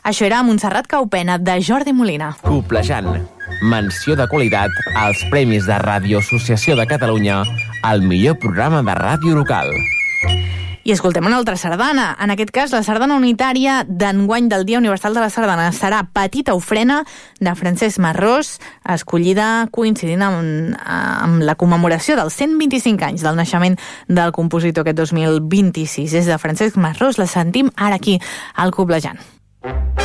Això era Montserrat Caupena, de Jordi Molina. Coblejant. Menció de qualitat als Premis de Ràdio Associació de Catalunya al millor programa de ràdio local. I escoltem una altra sardana. En aquest cas, la sardana unitària d'enguany del Dia Universal de la Sardana serà Petita Ofrena, de Francesc Marrós, escollida coincidint amb la commemoració dels 125 anys del naixement del compositor aquest 2026. És de Francesc Marrós, la sentim ara aquí, al Coblejant.